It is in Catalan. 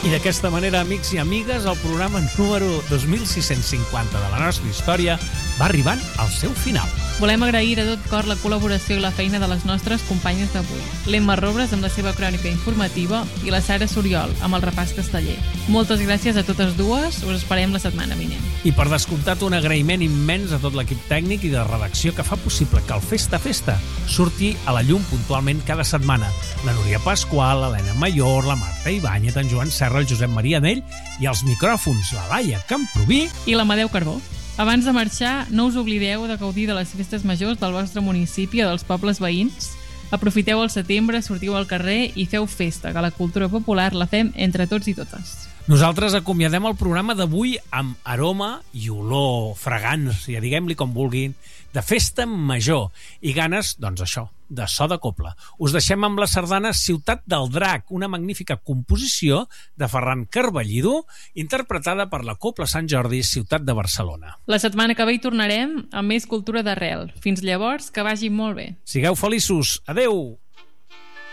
I d'aquesta manera, amics i amigues, el programa número 2650 de la nostra història va arribant al seu final. Volem agrair a tot cor la col·laboració i la feina de les nostres companyes d'avui. L'Emma Robres amb la seva crònica informativa i la Sara Soriol amb el repàs casteller. Moltes gràcies a totes dues, us esperem la setmana vinent. I per descomptat, un agraïment immens a tot l'equip tècnic i de redacció que fa possible que el Festa Festa surti a la llum puntualment cada setmana. La Núria Pasqual, l'Helena Mayor, la Marta Ibáñez, en Joan Serra, el Josep Maria Nell i els micròfons, la Laia Camproví i l'Amadeu Carbó. Abans de marxar, no us oblideu de gaudir de les festes majors del vostre municipi o dels pobles veïns. Aprofiteu el setembre, sortiu al carrer i feu festa, que la cultura popular la fem entre tots i totes. Nosaltres acomiadem el programa d'avui amb aroma i olor, fragància, diguem-li com vulguin, de festa major i ganes, doncs això, de so de copla. Us deixem amb la sardana Ciutat del Drac, una magnífica composició de Ferran Carballido, interpretada per la Copla Sant Jordi, Ciutat de Barcelona. La setmana que ve hi tornarem amb més cultura d'arrel. Fins llavors, que vagi molt bé. Sigueu feliços. Adeu!